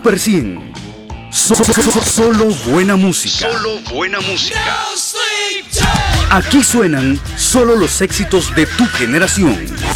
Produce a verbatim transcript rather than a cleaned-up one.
Super cien. So- so- so- solo buena música. Solo buena música. Aquí suenan solo los éxitos de tu generación.